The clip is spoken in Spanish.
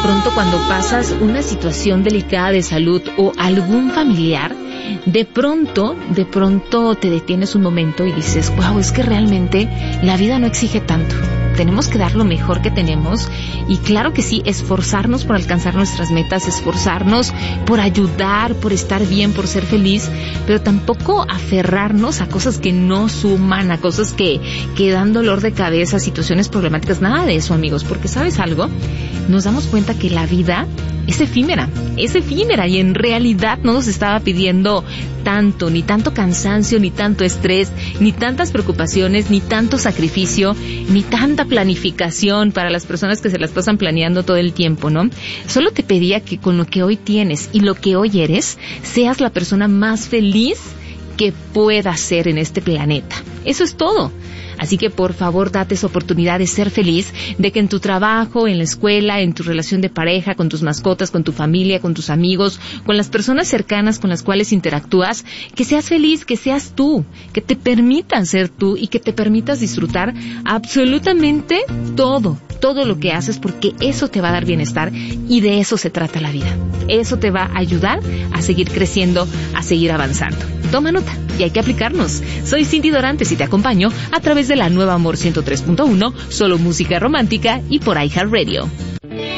pronto cuando pasas una situación delicada de salud o algún familiar, de pronto te detienes un momento y dices, wow, es que realmente la vida no exige tanto. Tenemos que dar lo mejor que tenemos y claro que sí, esforzarnos por alcanzar nuestras metas, esforzarnos por ayudar, por estar bien, por ser feliz, pero tampoco aferrarnos a cosas que no suman, a cosas que dan dolor de cabeza, situaciones problemáticas, nada de eso, amigos, porque ¿sabes algo? Nos damos cuenta que la vida es efímera y en realidad no nos estaba pidiendo tanto, ni tanto cansancio, ni tanto estrés, ni tantas preocupaciones, ni tanto sacrificio, ni tanta planificación para las personas que se las pasan planeando todo el tiempo, ¿no? Solo te pedía que con lo que hoy tienes y lo que hoy eres, seas la persona más feliz que puedas ser en este planeta. Eso es todo. Así que por favor date esa oportunidad de ser feliz, de que en tu trabajo, en la escuela, en tu relación de pareja, con tus mascotas, con tu familia, con tus amigos, con las personas cercanas con las cuales interactúas, que seas feliz, que seas tú, que te permitan ser tú y que te permitas disfrutar absolutamente todo lo que haces, porque eso te va a dar bienestar y de eso se trata la vida. Eso te va a ayudar a seguir creciendo, a seguir avanzando. Toma nota y hay que aplicarnos. Soy Cindy Dorantes y te acompaño a través de la Nueva Amor 103.1, solo música romántica y por iHeartRadio.